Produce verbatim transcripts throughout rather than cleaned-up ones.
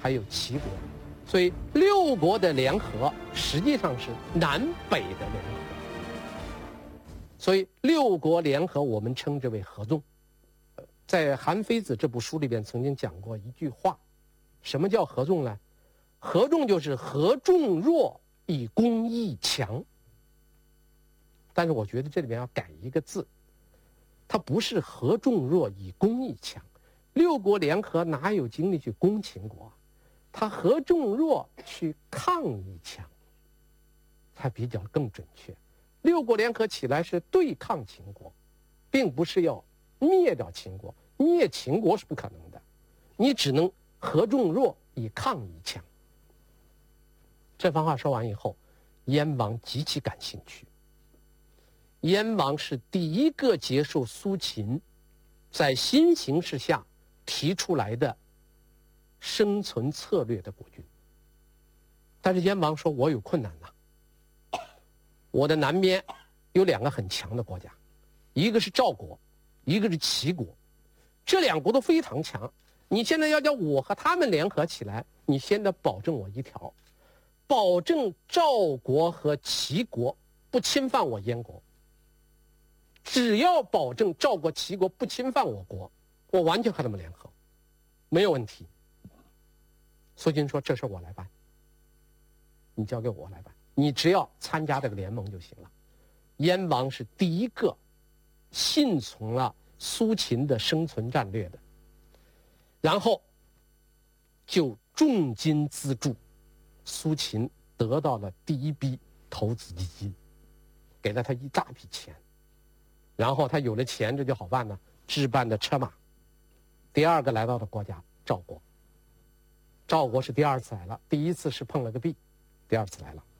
还有齐国，所以六国的联合实际上是南北的联合。所以六国联合我们称之为合纵。在韩非子这部书里边曾经讲过一句话，什么叫合纵呢？合纵就是合众弱以攻易强。但是我觉得这里面要改一个字，它不是合众弱以攻易强。六国联合哪有精力去攻秦国啊？他合众弱去抗易强，才比较更准确。六国联合起来是对抗秦国，并不是要灭掉秦国。灭秦国是不可能的，你只能合众弱以抗易强。这番话说完以后，燕王极其感兴趣。燕王是第一个接受苏秦在新形势下提出来的生存策略的国君。但是燕王说，我有困难了。我的南边有两个很强的国家，一个是赵国，一个是齐国，这两国都非常强。你现在要叫我和他们联合起来，你现在保证我一条，保证赵国和齐国不侵犯我燕国。只要保证赵国、齐国不侵犯我国，我完全和他们联合，没有问题。苏秦说：“这事我来办，你交给我来办，你只要参加这个联盟就行了。”燕王是第一个信从了苏秦的生存战略的，然后就重金资助苏秦，得到了第一笔投资基金，给了他一大笔钱。然后他有了钱，这就好办了，置办的车马。第二个来到的国家赵国，赵国是第二次来了，第一次是碰了个壁，第二次来了。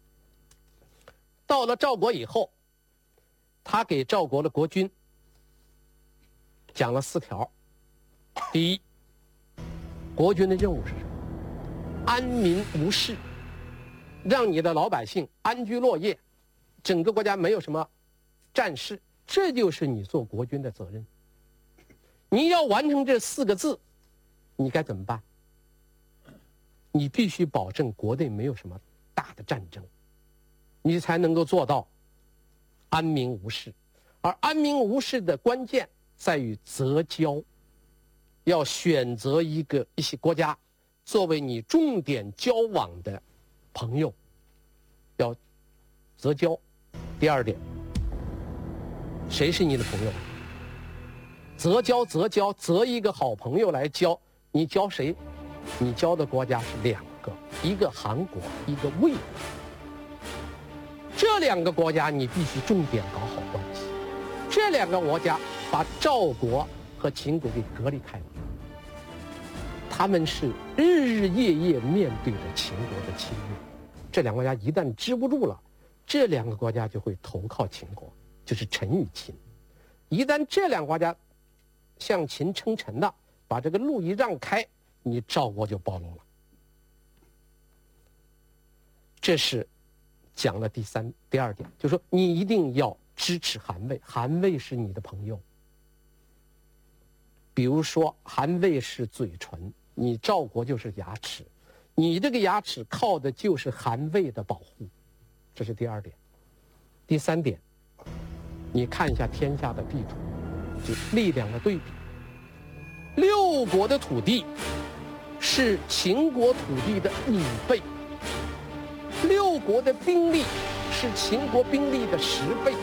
到了赵国以后，他给赵国的国君讲了四条。第一，国君的任务是什么？安民无事，让你的老百姓安居乐业，整个国家没有什么战事，这就是你做国君的责任。你要完成这四个字，你该怎么办？你必须保证国内没有什么大的战争，你才能够做到安民无事。而安民无事的关键在于择交，要选择一个一些国家作为你重点交往的朋友，要择交。第二点，谁是你的朋友？择交择交择一个好朋友来交，你交谁？你交的国家是两个，一个韩国，一个魏国。这两个国家你必须重点搞好关系。这两个国家把赵国和秦国给隔离开了，他们是日日夜夜面对着秦国的侵略。这两个国家一旦支不住了，这两个国家就会投靠秦国，就是臣与秦。一旦这两个国家向秦称臣了，把这个路一让开，你赵国就暴露了。这是讲了第三第二点，就是说你一定要支持韩魏，韩魏是你的朋友。比如说韩魏是嘴唇，你赵国就是牙齿，你这个牙齿靠的就是韩魏的保护，这是第二点。第三点，你看一下天下的地图，就力量的对比。六国的土地是秦国土地的五倍，六国的兵力是秦国兵力的十倍。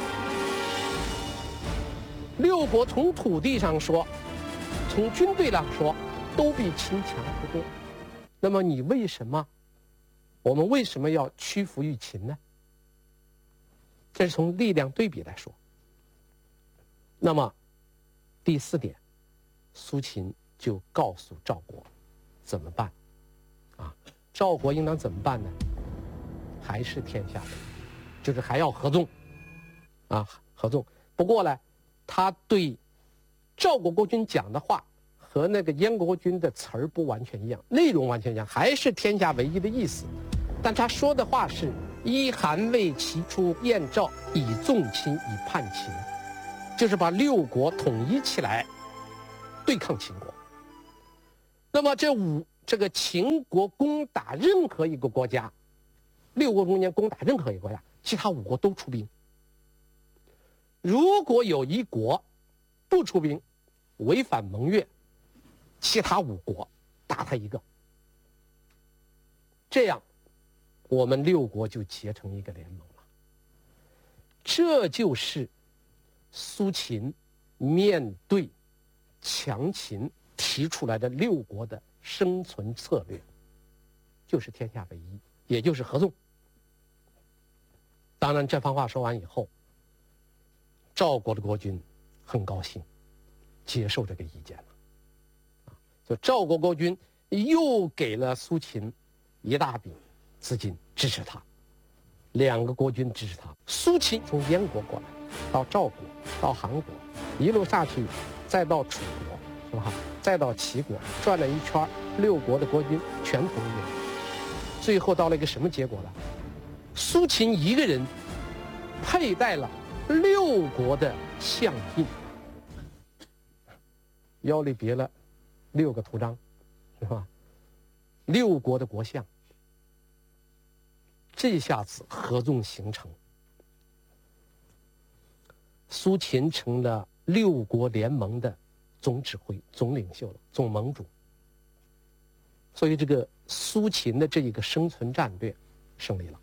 六国从土地上说，从军队上说，都比秦强不多。那么你为什么，我们为什么要屈服于秦呢？这是从力量对比来说。那么第四点，苏秦就告诉赵国怎么办啊？赵国应当怎么办呢？还是天下的，就是还要合纵啊，合纵。不过呢，他对赵国国君讲的话和那个燕国国君的词儿不完全一样，内容完全一样，还是天下为一的意思。但他说的话是依韩魏齐出燕赵，以纵秦，以叛秦，就是把六国统一起来对抗秦国。那么这五这个秦国攻打任何一个国家，六国中间攻打任何一个国家，其他五国都出兵。如果有一国不出兵，违反盟约，其他五国打他一个。这样，我们六国就结成一个联盟了。这就是苏秦面对强秦提出来的六国的生存策略，就是天下为一，也就是合纵。当然，这番话说完以后，赵国的国君很高兴，接受这个意见了。啊，就赵国国君又给了苏秦一大笔资金支持他，两个国君支持他。苏秦从燕国过来，到赵国，到韩国，一路下去，再到楚国，是吧？再到齐国，转了一圈，六国的国君全同意了。最后到了一个什么结果呢？苏秦一个人佩戴了六国的相印，腰里别了六个图章，是吧？六国的国相，这下子合纵形成，苏秦成了六国联盟的总指挥、总领袖了，总盟主。所以这个苏秦的这一个生存战略胜利了。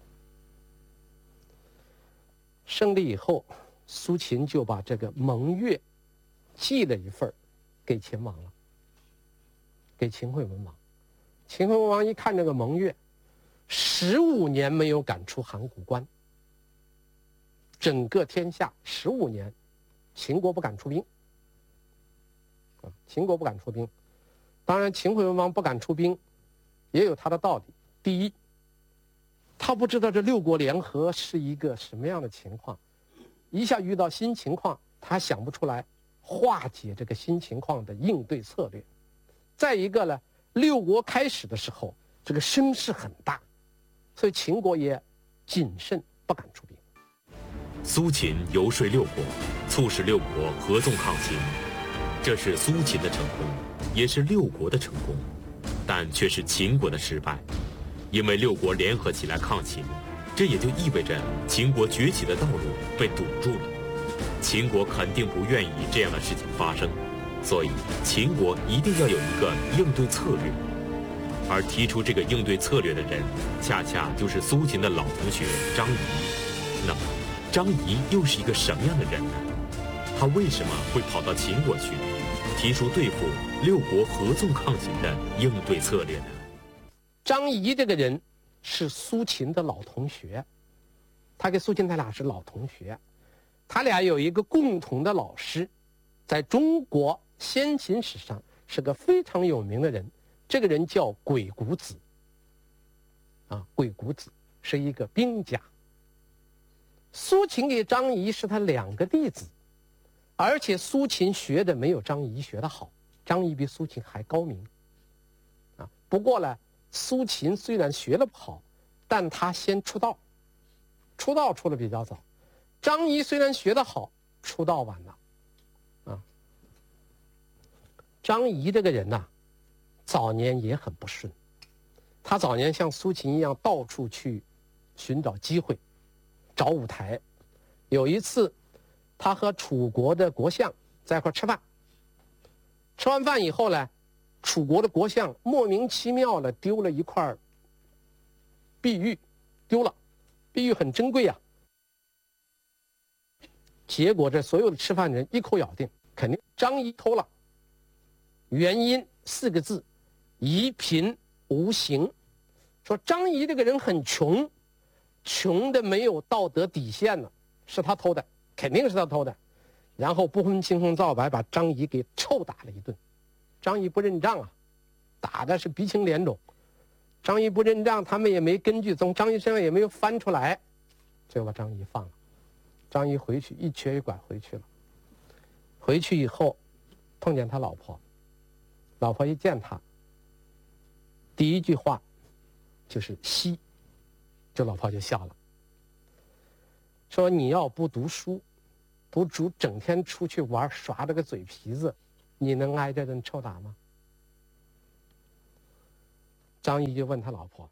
胜利以后，苏秦就把这个盟约寄了一份给秦王了，给秦惠文王。秦惠文王一看这个盟约，十五年没有赶出函谷关，整个天下十五年，秦国不敢出兵。啊，秦国不敢出兵，当然秦惠文王不敢出兵，也有他的道理。第一，他不知道这六国联合是一个什么样的情况，一下遇到新情况，他想不出来化解这个新情况的应对策略。再一个呢，六国开始的时候，这个声势很大，所以秦国也谨慎，不敢出兵。 苏秦游说六国，促使六国合纵抗秦，这是苏秦的成功，也是六国的成功，但却是秦国的失败。因为六国联合起来抗秦，这也就意味着秦国崛起的道路被堵住了。秦国肯定不愿意这样的事情发生，所以秦国一定要有一个应对策略。而提出这个应对策略的人，恰恰就是苏秦的老同学张仪。那么，张仪又是一个什么样的人呢？他为什么会跑到秦国去，提出对付六国合纵抗秦的应对策略呢？ 张仪这个人是苏秦的老同学，他跟苏秦他俩是老同学，他俩有一个共同的老师，在中国先秦史上是个非常有名的人，这个人叫鬼谷子。啊，鬼谷子是一个兵家。苏秦给张仪是他两个弟子，而且苏秦学的没有张仪学的好，张仪比苏秦还高明。啊，不过呢，苏秦虽然学了不好，但他先出道，出道出的比较早。张仪虽然学得好，出道晚了。啊，张仪这个人呐、啊，早年也很不顺。他早年像苏秦一样，到处去寻找机会，找舞台。有一次，他和楚国的国相在一块吃饭，吃完饭以后呢，楚国的国相莫名其妙的丢了一块碧玉，丢了，碧玉很珍贵啊。结果这所有的吃饭人一口咬定，肯定张仪偷了。原因四个字：夷贫无形。说张仪这个人很穷，穷的没有道德底线了，是他偷的，肯定是他偷的。然后不分青红皂白把张仪给臭打了一顿。张仪不认账啊，打的是鼻青脸肿。张仪不认账，他们也没根据，从张仪身上也没有翻出来，就把张仪放了。张仪回去一瘸一拐回去了。回去以后碰见他老婆，老婆一见他，第一句话就是嬉，这老婆就笑了，说你要不读书，不主整天出去玩耍这个嘴皮子，你能挨这顿臭打吗？ 张仪就问他老婆，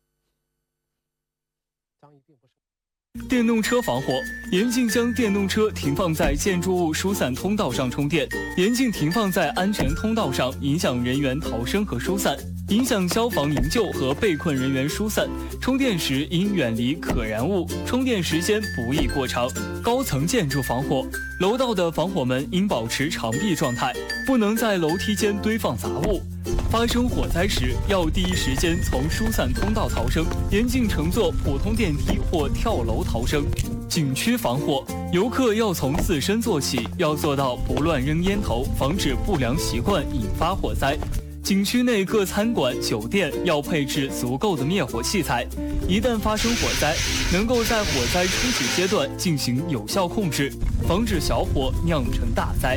张仪并不是。 电动车防火，严禁将电动车停放在建筑物疏散通道上充电，严禁停放在安全通道上，影响人员逃生和疏散，影响消防营救和被困人员疏散。充电时应远离可燃物，充电时间不宜过长。高层建筑防火，楼道的防火门应保持长闭状态，不能在楼梯间堆放杂物。发生火灾时，要第一时间从疏散通道逃生，严禁乘坐普通电梯或跳楼逃生。景区防火，游客要从自身做起，要做到不乱扔烟头，防止不良习惯引发火灾。景区内各餐馆、酒店要配置足够的灭火器材，一旦发生火灾，能够在火灾初期阶段进行有效控制，防止小火酿成大灾。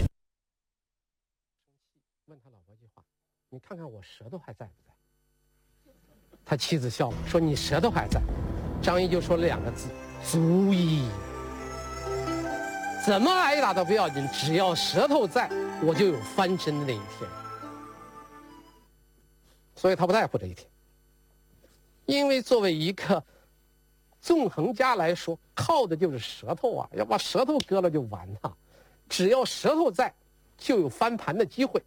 问他老婆一句话，你看看我舌头还在不在？他妻子笑了，说你舌头还在。张仪就说了两个字，足矣。怎么挨打都不要紧，只要舌头在，我就有翻身的那一天。所以他不在乎这一天，因为作为一个纵横家来说，靠的就是舌头啊，要把舌头割了就完了。只要舌头在，就有翻盘的机会。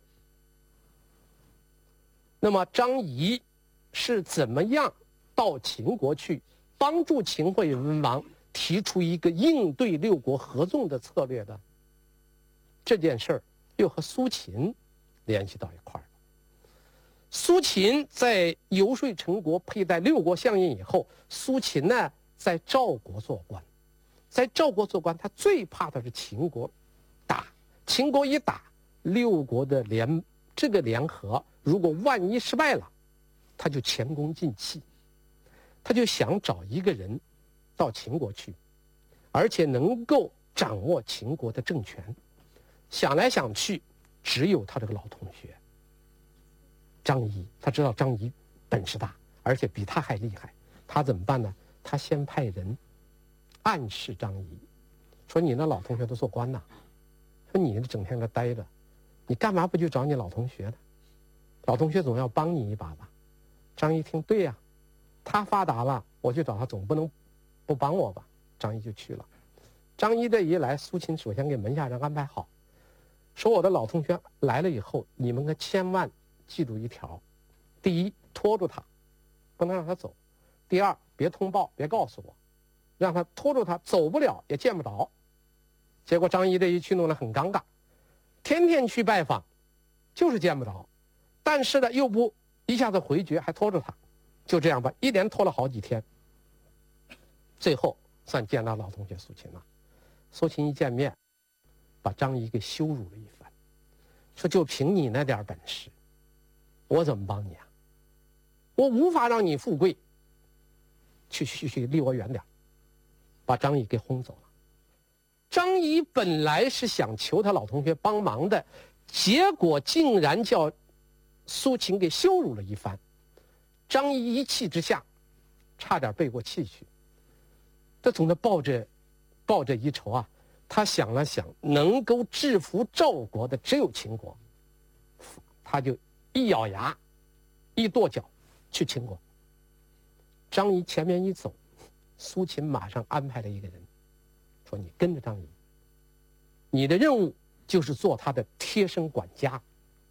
那么张仪是怎么样到秦国去帮助秦惠文王提出一个应对六国合纵的策略的？这件事儿又和苏秦联系到一块儿。苏秦在游说陈国佩戴六国相印以后，苏秦呢在赵国做官，在赵国做官，他最怕的是秦国打，秦国一打，六国的联这个联合如果万一失败了，他就前功尽弃，他就想找一个人到秦国去，而且能够掌握秦国的政权。想来想去，只有他这个老同学张仪，他知道张仪本事大，而且比他还厉害，他怎么办呢？他先派人暗示张仪，说你那老同学都做官呐，说你整天搁待着，你干嘛不去找你老同学呢？老同学总要帮你一把吧。张仪听，对呀、啊，他发达了，我去找他总不能不帮我吧。张仪就去了。张仪这一来，苏秦首先给门下人安排好，说我的老同学来了以后，你们可千万记住一条：第一，拖住他，不能让他走；第二，别通报，别告诉我，让他拖住他，走不了也见不着。结果张仪这一去弄得很尴尬，天天去拜访，就是见不着，但是呢又不一下子回绝，还拖住他，就这样吧，一连拖了好几天，最后算见到老同学苏秦了。苏秦一见面，把张仪给羞辱了一番，说就凭你那点本事，我怎么帮你啊？我无法让你富贵，去去去，离我远点，把张仪给轰走了。张仪本来是想求他老同学帮忙的，结果竟然叫苏秦给羞辱了一番。张仪一气之下，差点背过气去。他总的抱着抱着一筹啊，他想了想，能够制服赵国的只有秦国，他就一咬牙，一跺脚去秦国。张仪前面一走，苏秦马上安排了一个人，说你跟着张仪，你的任务就是做他的贴身管家。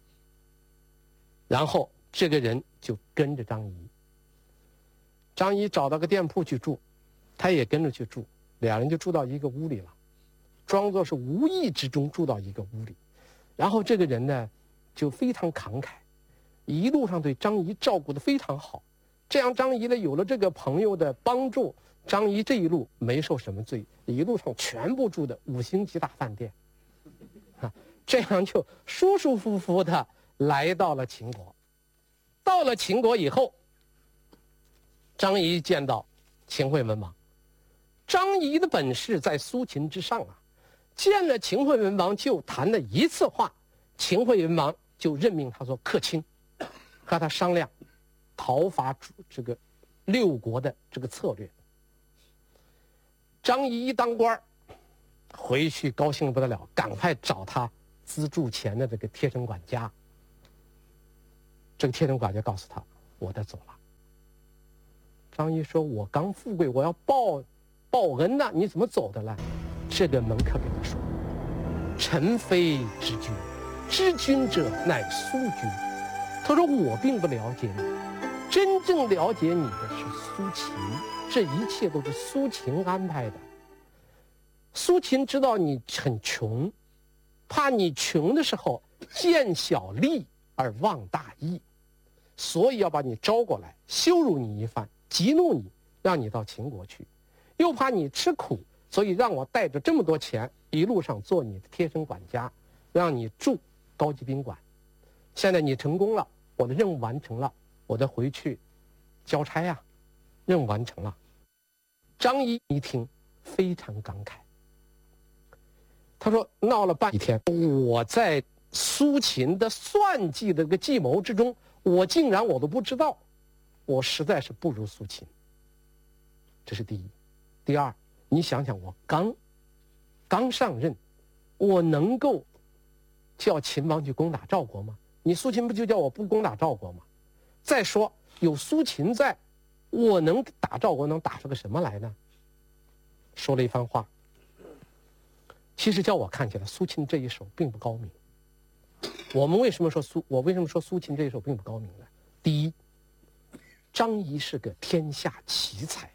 然后这个人就跟着张仪。张仪找到个店铺去住，他也跟着去住，俩人就住到一个屋里了，装作是无意之中住到一个屋里。然后这个人呢就非常慷慨，一路上对张仪照顾得非常好，这样张仪呢有了这个朋友的帮助，张仪这一路没受什么罪，一路上全部住的五星级大饭店，啊，这样就舒舒服服的来到了秦国。到了秦国以后，张仪见到秦惠文王，张仪的本事在苏秦之上啊。见了秦惠文王就谈了一次话，秦惠文王就任命他做客卿，和他商量讨伐这个六国的这个策略。张仪一当官，回去高兴不得了，赶快找他资助钱的这个贴身管家。这个贴身管家告诉他， 我得走了。张仪说：“我刚富贵，我要报报恩呢，你怎么走的来？”这个门客跟他说：“臣非知君，知君者乃苏君。”他说：“我并不了解你，真正了解你的是苏秦，这一切都是苏秦安排的。苏秦知道你很穷，怕你穷的时候见小利而忘大义，所以要把你招过来，羞辱你一番，激怒你，让你到秦国去，又怕你吃苦，所以让我带着这么多钱，一路上做你的贴身管家，让你住高级宾馆。现在你成功了，我的任务完成了，我得回去交差呀、啊，任务完成了。”张仪一听非常感慨，他说：“闹了半天，我在苏秦的算计的这个计谋之中，我竟然我都不知道，我实在是不如苏秦。”这是第一。第二，你想想，我刚刚上任，我能够叫秦王去攻打赵国吗？你苏秦不就叫我不攻打赵国吗？再说有苏秦在，我能打赵国能打出个什么来呢？说了一番话。其实叫我看起来，苏秦这一手并不高明。我们为什么说苏？我为什么说苏秦这一手并不高明呢？第一，张仪是个天下奇才。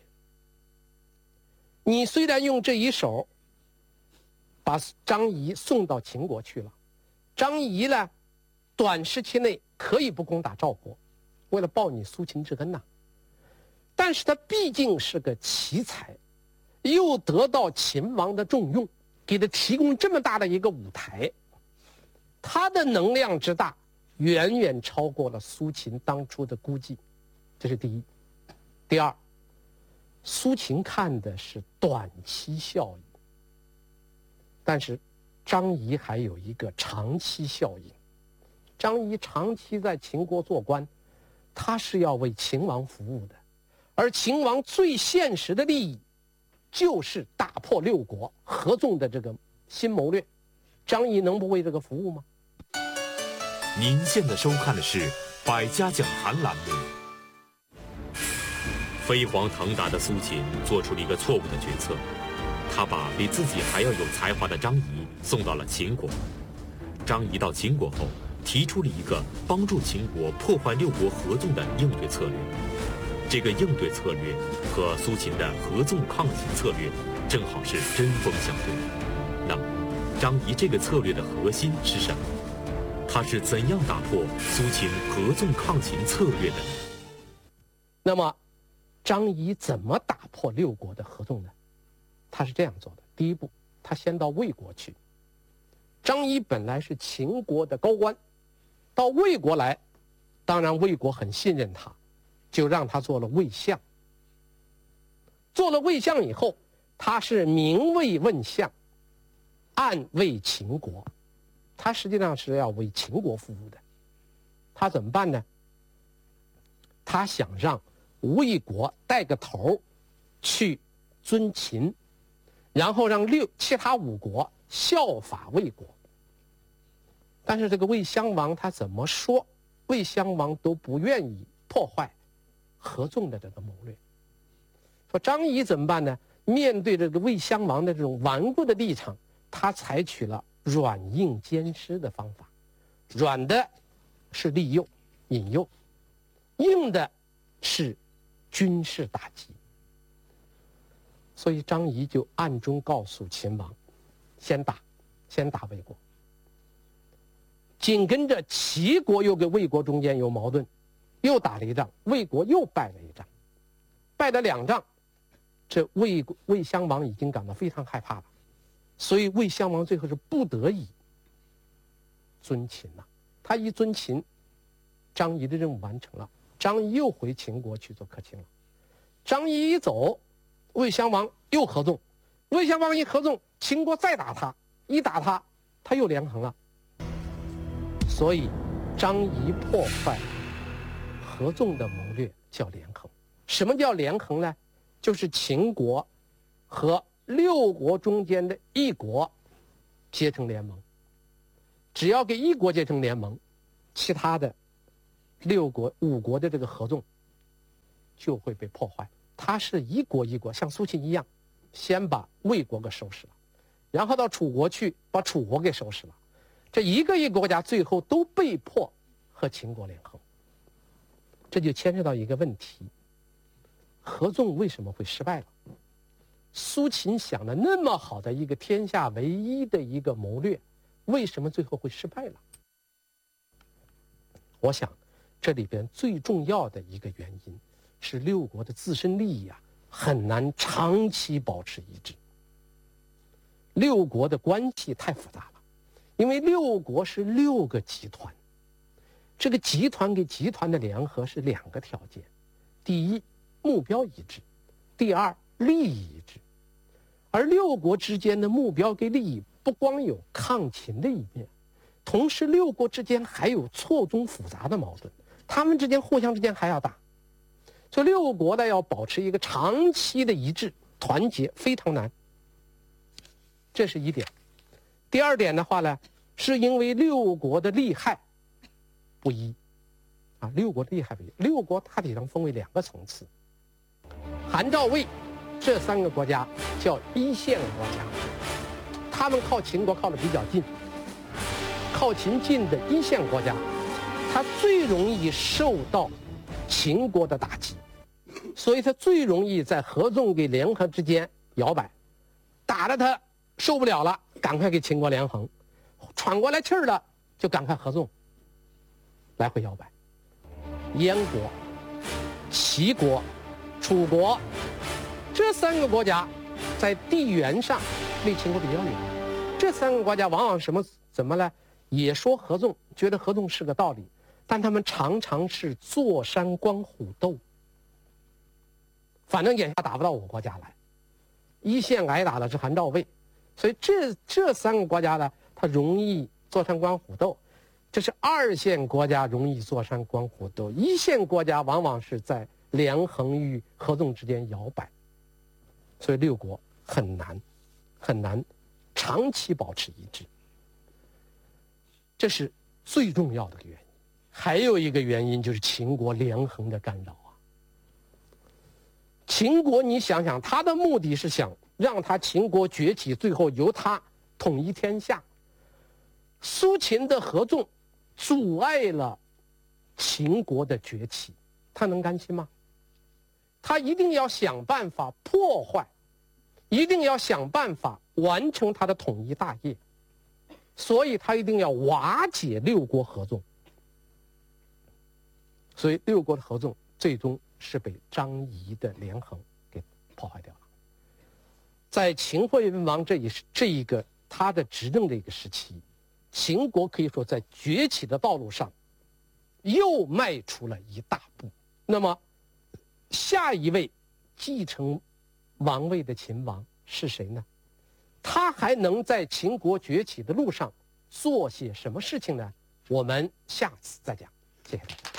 你虽然用这一手把张仪送到秦国去了，张仪呢，短时期内可以不攻打赵国，为了报你苏秦之恩呐、啊。但是他毕竟是个奇才，又得到秦王的重用，给他提供这么大的一个舞台，他的能量之大，远远超过了苏秦当初的估计，这是第一。第二，苏秦看的是短期效益，但是张仪还有一个长期效应。张仪长期在秦国做官，他是要为秦王服务的，而秦王最现实的利益就是打破六国合纵的这个新谋略，张仪能不为这个服务吗？ 您现在收看的是《百家讲坛》栏目。飞黄腾达的苏秦做出了一个错误的决策，他把比自己还要有才华的张仪送到了秦国。张仪到秦国后，提出了一个帮助秦国破坏六国合纵的应对策略。这个应对策略和苏秦的合纵抗秦策略正好是针锋相对。那么，张仪这个策略的核心是什么？他是怎样打破苏秦合纵抗秦策略的呢？ 那么，张仪怎么打破六国的合纵呢？他是这样做的：第一步，他先到魏国去。张仪本来是秦国的高官，到魏国来，当然魏国很信任他，就让他做了魏相。做了魏相以后，他是明魏问相，暗为秦国，他实际上是要为秦国服务的。他怎么办呢？他想让魏国带个头去尊秦，然后让六其他五国效法魏国。但是这个魏襄王他怎么说，魏襄王都不愿意破坏合纵的这个谋略。说张仪怎么办呢？面对这个魏襄王的这种顽固的立场，他采取了软硬兼施的方法。软的是利诱引诱，硬的是军事打击。所以张仪就暗中告诉秦王，先打先打魏国。紧跟着齐国又跟魏国中间有矛盾，又打了一仗，魏国又败了一仗，败了两仗，这魏魏襄王已经感到非常害怕了，所以魏襄王最后是不得已尊秦了。他一尊秦，张仪的任务完成了，张仪又回秦国去做客卿了。张仪一走，魏襄王又合纵，魏襄王一合纵，秦国再打他，一打他，他又连横了。所以张仪破坏合纵的谋略叫连横。什么叫连横呢？就是秦国和六国中间的一国结成联盟，只要给一国结成联盟，其他的六国、五国的这个合纵就会被破坏。它是一国一国，像苏秦一样，先把魏国给收拾了，然后到楚国去把楚国给收拾了。这一个一个国家最后都被迫和秦国联合，这就牵涉到一个问题：合纵为什么会失败了？苏秦想的那么好的一个天下唯一的一个谋略，为什么最后会失败了？我想，这里边最重要的一个原因是六国的自身利益啊，很难长期保持一致。六国的关系太复杂了，因为六国是六个集团，这个集团跟集团的联合是两个条件：第一，目标一致；第二，利益一致。而六国之间的目标跟利益不光有抗秦的一面，同时六国之间还有错综复杂的矛盾，他们之间互相之间还要打。所以六国呢要保持一个长期的一致团结非常难，这是一点。第二点的话呢，是因为六国的利害不一啊，六国的利害不一。六国大体上分为两个层次，韩赵魏这三个国家叫一线国家，他们靠秦国靠得比较近，靠秦近的一线国家，它最容易受到秦国的打击，所以它最容易在合纵跟联合之间摇摆，打得他受不了了，赶快给秦国连横，喘过来气儿了就赶快合纵，来回摇摆。燕国、齐国、楚国这三个国家在地缘上离秦国比较远，这三个国家往往什么怎么呢？也说合纵，觉得合纵是个道理，但他们常常是坐山观虎斗，反正眼下打不到我国家来，一线挨打的是韩赵魏，所以这这三个国家呢，它容易坐山观虎斗。这是二线国家容易坐山观虎斗，一线国家往往是在连横与合纵之间摇摆，所以六国很难很难长期保持一致，这是最重要的一个原因。还有一个原因就是秦国连横的干扰啊。秦国你想想，他的目的是想让他秦国崛起，最后由他统一天下。苏秦的合纵阻碍了秦国的崛起，他能甘心吗？他一定要想办法破坏，一定要想办法完成他的统一大业，所以他一定要瓦解六国合纵。所以六国的合纵最终是被张仪的连横给破坏掉了。在秦惠文王这一这一个他的执政的一个时期，秦国可以说在崛起的道路上又迈出了一大步。那么下一位继承王位的秦王是谁呢？他还能在秦国崛起的路上做些什么事情呢？我们下次再讲。谢谢大家。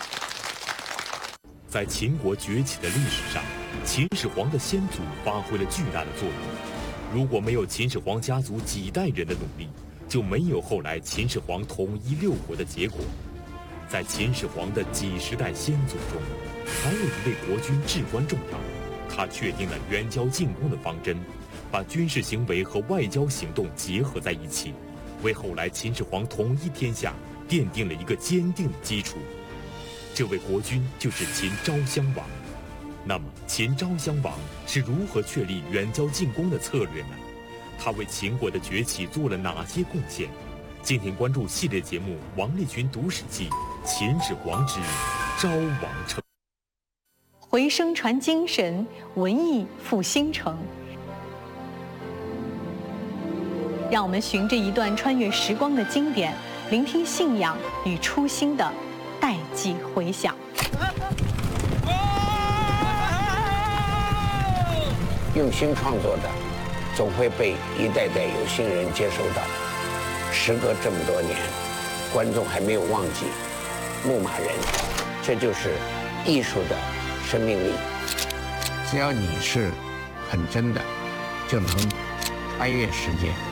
在秦国崛起的历史上，秦始皇的先祖发挥了巨大的作用。如果没有秦始皇家族几代人的努力，就没有后来秦始皇统一六国的结果。在秦始皇的几十代先祖中，还有一位国君至关重要，他确定了远交近攻的方针，把军事行为和外交行动结合在一起，为后来秦始皇统一天下奠定了一个坚定的基础。这位国君就是秦昭襄王。那么秦昭襄王是如何确立远交近攻的策略呢？他为秦国的崛起做了哪些贡献？敬请关注系列节目《王立群读史记·秦始皇之昭王称》。 回声传精神，文艺复兴城。让我们循着一段穿越时光的经典，聆听信仰与初心的代际回响。 用心创作的，总会被一代代有心人接收到。时隔这么多年，观众还没有忘记牧马人，这就是艺术的生命力。只要你是很真的，就能穿越时间。